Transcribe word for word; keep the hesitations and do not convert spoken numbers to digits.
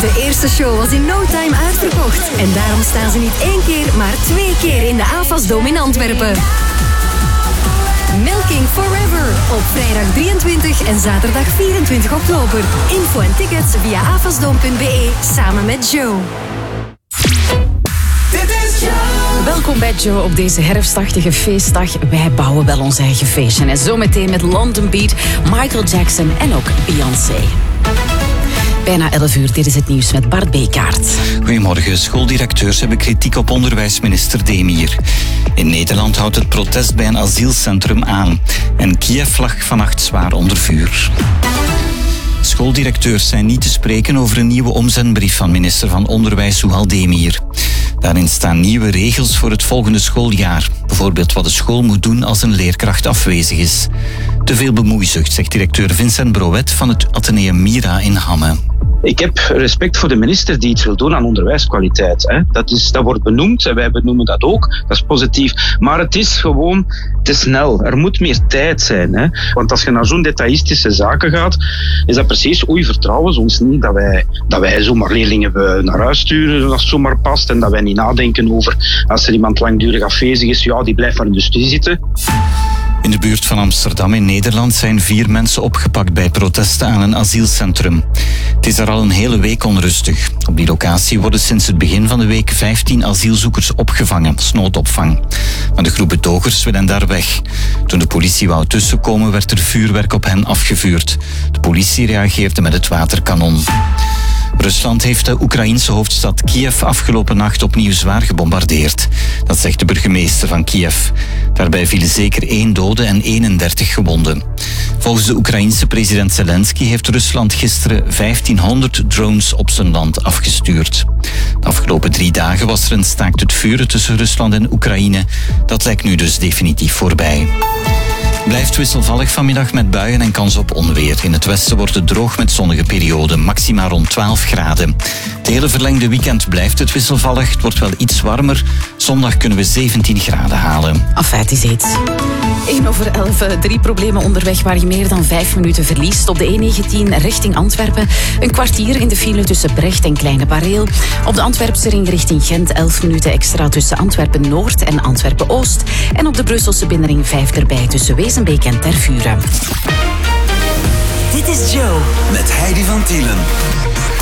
De eerste show was in no time uitverkocht. En daarom staan ze niet één keer, maar twee keer in de AFAS-Dome in Antwerpen. Milking Forever op vrijdag drieëntwintig en zaterdag vierentwintig oktober. Info en tickets via afasdome punt be samen met Joe. Dit is Joe. Welkom bij Joe op deze herfstachtige feestdag. Wij bouwen wel ons eigen feestje. En zometeen met London Beat, Michael Jackson en ook Beyoncé. Bijna elf uur, dit is het nieuws met Bart Bekaert. Goedemorgen. Schooldirecteurs hebben kritiek op onderwijsminister Demir. In Nederland houdt het protest bij een asielcentrum aan. En Kiev lag vannacht zwaar onder vuur. Schooldirecteurs zijn niet te spreken over een nieuwe omzendbrief van minister van Onderwijs Zuhal Demir. Daarin staan nieuwe regels voor het volgende schooljaar. Bijvoorbeeld wat de school moet doen als een leerkracht afwezig is. Te veel bemoeizucht, zegt directeur Vincent Broet van het Atheneum Mira in Hamme. Ik heb respect voor de minister die iets wil doen aan onderwijskwaliteit. Hè. Dat, is, dat wordt benoemd en wij benoemen dat ook. Dat is positief. Maar het is gewoon te snel. Er moet meer tijd zijn. Hè. Want als je naar zo'n detaïstische zaken gaat, is dat precies, oei, vertrouwen ze ons niet dat wij, dat wij zomaar leerlingen naar huis sturen als het zomaar past en dat wij niet nadenken over als er iemand langdurig afwezig is, ja, die blijft maar in de studie zitten. In de buurt van Amsterdam in Nederland zijn vier mensen opgepakt bij protesten aan een asielcentrum. Het is daar al een hele week onrustig. Op die locatie worden sinds het begin van de week vijftien asielzoekers opgevangen als noodopvang. Maar de groep betogers willen daar weg. Toen de politie wou tussenkomen, werd er vuurwerk op hen afgevuurd. De politie reageerde met het waterkanon. Rusland heeft de Oekraïense hoofdstad Kiev afgelopen nacht opnieuw zwaar gebombardeerd. Dat zegt de burgemeester van Kiev. Daarbij vielen zeker één dode en eenendertig gewonden. Volgens de Oekraïense president Zelensky heeft Rusland gisteren vijftienhonderd drones op zijn land afgestuurd. De afgelopen drie dagen was er een staakt het vuren tussen Rusland en Oekraïne. Dat lijkt nu dus definitief voorbij. Blijft wisselvallig vanmiddag met buien en kans op onweer. In het westen wordt het droog met zonnige perioden, maxima rond twaalf graden. Het hele verlengde weekend blijft het wisselvallig. Het wordt wel iets warmer. Zondag kunnen we zeventien graden halen. Enfin, het is iets. één over elf, drie problemen onderweg waar je meer dan vijf minuten verliest. Op de E negentien richting Antwerpen. Een kwartier in de file tussen Brecht en Kleine Bareel. Op de Antwerpse ring richting Gent elf minuten extra tussen Antwerpen-Noord en Antwerpen-Oost. En op de Brusselse binnenring vijf erbij tussen Wezenbeek en Tervuren. Dit is Joe. Met Heidi van Tielen.